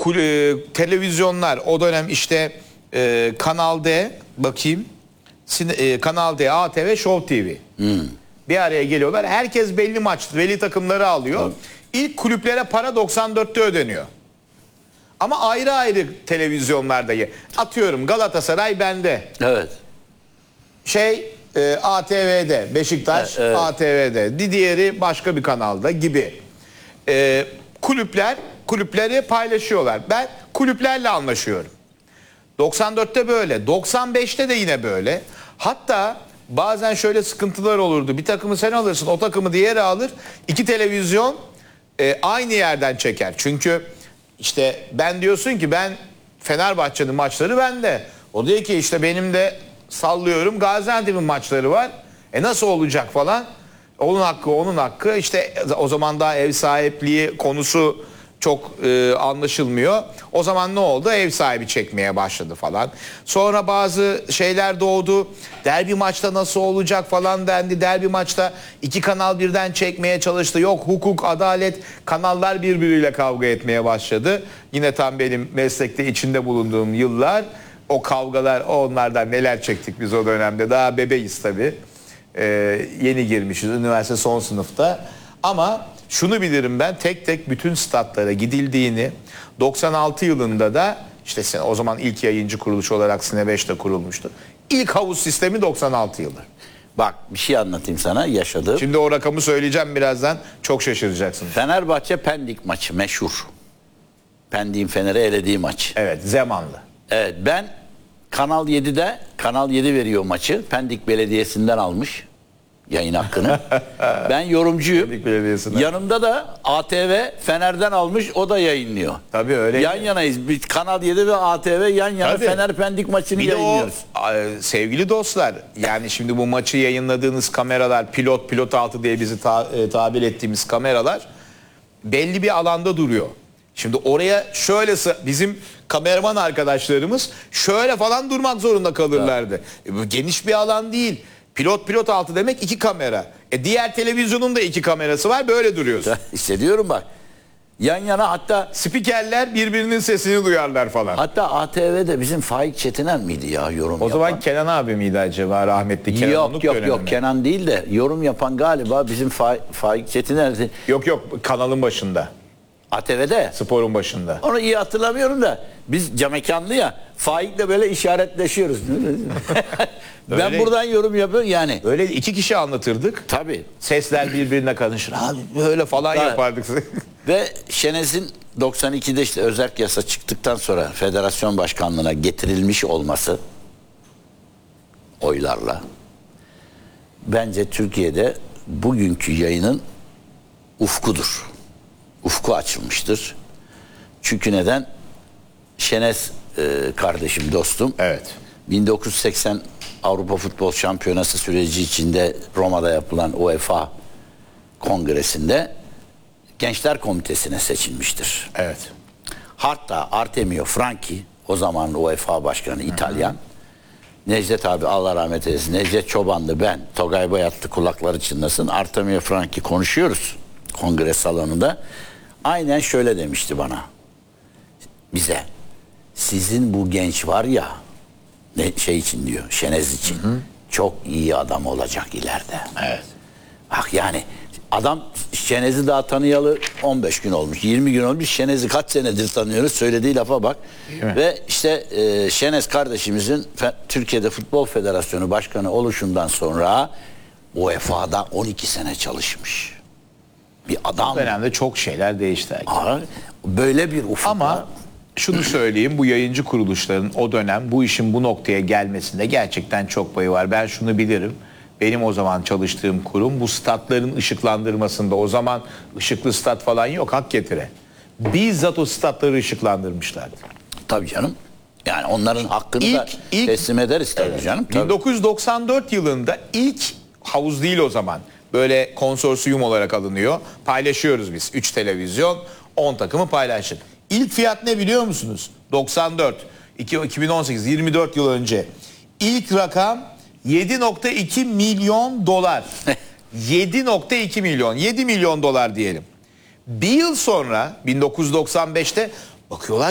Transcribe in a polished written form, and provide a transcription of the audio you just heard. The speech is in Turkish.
televizyonlar o dönem işte Kanal D, bakayım, Kanal D, ATV, Show TV bir araya geliyorlar. Herkes belli maç, belli takımları alıyor. İlk kulüplere para 94'te ödeniyor. Ama ayrı ayrı televizyonlarda. Atıyorum Galatasaray bende. Evet. ATV'de, Beşiktaş evet. ATV'de, diğeri başka bir kanalda gibi. Kulüpleri paylaşıyorlar. Ben kulüplerle anlaşıyorum. 94'te böyle, 95'te de yine böyle. Hatta bazen şöyle sıkıntılar olurdu. Bir takımı sen alırsın, o takımı diğeri alır. İki televizyon aynı yerden çeker. Çünkü işte ben diyorsun ki ben Fenerbahçe'nin maçları bende. O diyor ki işte benim de sallıyorum Gaziantep'in maçları var. Nasıl olacak falan. Onun hakkı. İşte o zaman daha ev sahipliği konusu çok anlaşılmıyor. O zaman ne oldu? Ev sahibi çekmeye başladı falan. Sonra bazı şeyler doğdu. Derbi maçta nasıl olacak falan dendi. Derbi maçta iki kanal birden çekmeye çalıştı. Yok hukuk, adalet, kanallar birbiriyle kavga etmeye başladı. Yine tam benim meslekte içinde bulunduğum yıllar. O kavgalar, onlardan neler çektik biz o dönemde. Daha bebeğiz tabii. Yeni girmişiz üniversite son sınıfta. Ama şunu bilirim ben, tek tek bütün statlara gidildiğini, 96 yılında da işte o zaman ilk yayıncı kuruluş olarak Sine 5'te kurulmuştu. İlk havuz sistemi 96 yılı. Bak bir şey anlatayım sana yaşadığım. Şimdi o rakamı söyleyeceğim birazdan, çok şaşıracaksın. Fenerbahçe Pendik maçı meşhur. Pendik'in Fener'e elediği maç. Evet, Zemanlı. Evet, ben Kanal 7'de, Kanal 7 veriyor maçı. Pendik Belediyesi'nden almış yayın hakkını. Ben yorumcuyum. Yanımda da ATV Fener'den almış, o da yayınlıyor. Tabii öyle. Yan yanayız. Biz Kanal 7 ve ATV yan yana. Tabii. Fener Pendik maçını bir yayınlıyoruz. Sevgili dostlar, yani şimdi bu maçı yayınladığınız kameralar, pilot altı diye bizi tabir ettiğimiz kameralar belli bir alanda duruyor. Şimdi oraya şöyle bizim kameraman arkadaşlarımız şöyle falan durmak zorunda kalırlardı. Geniş bir alan değil. Pilot altı demek iki kamera. Diğer televizyonun da iki kamerası var, böyle duruyorsun. Hissediyorum bak. Yan yana, hatta spikerler birbirinin sesini duyarlar falan. Hatta ATV'de bizim Faik Çetiner miydi ya yorum yapan? O zaman Kenan abi miydi acaba, rahmetli Kenan? Yok Kenan değil de yorum yapan galiba bizim Faik Çetiner'di. Yok kanalın başında. ATV'de. Sporun başında. Onu iyi hatırlamıyorum da biz camekanlı ya, Faik'le böyle işaretleşiyoruz. Ben buradan yorum yapıyorum yani. Öyle iki kişi anlatırdık. Tabii. Sesler birbirine karışır. Abi böyle falan yapardık. Ve Şenez'in 92'de işte özerk yasa çıktıktan sonra federasyon başkanlığına getirilmiş olması oylarla bence Türkiye'de bugünkü yayının ufkudur. Ufku açılmıştır. Çünkü neden? Şenez kardeşim, dostum. Evet. 1980 Avrupa Futbol Şampiyonası süreci içinde Roma'da yapılan UEFA Kongresi'nde Gençler Komitesi'ne seçilmiştir. Evet. Hatta Artemio Franchi, o zaman UEFA Başkanı, İtalyan. Necdet abi, Allah rahmet eylesin. Necdet Çoban'dı, ben. Togay Bayatlı kulakları çınlasın. Artemio Franchi konuşuyoruz kongre salonunda. Aynen şöyle demişti bana. Bize. Sizin bu genç var ya, şey için diyor, Şenez için. Çok iyi adam olacak ileride. Evet. Bak yani adam, Şenez'i daha tanıyalı 15 gün olmuş, 20 gün olmuş. Şenez'i kaç senedir tanıyoruz, söylediği lafa bak. Ve işte Şenez kardeşimizin Türkiye'de Futbol Federasyonu Başkanı oluşundan sonra UEFA'da 12 sene çalışmış. Bir adam. O dönemde çok şeyler değişti. Böyle bir ufukla. Ama şunu söyleyeyim, bu yayıncı kuruluşların o dönem bu işin bu noktaya gelmesinde gerçekten çok payı var. Ben şunu bilirim. Benim o zaman çalıştığım kurum bu statların ışıklandırmasında, o zaman ışıklı stat falan yok, hak getire. Bizzat o statları ışıklandırmışlardı. Tabii canım. Yani onların hakkını da teslim ederiz tabii canım. Tabii. 1994 yılında ilk havuz değil o zaman. Böyle konsorsiyum olarak alınıyor. Paylaşıyoruz biz. 3 televizyon, 10 takımı paylaştık. İlk fiyat ne biliyor musunuz? 94, 2018, 24 yıl önce. İlk rakam 7.2 milyon dolar. 7.2 milyon, 7 milyon dolar diyelim. Bir yıl sonra 1995'te bakıyorlar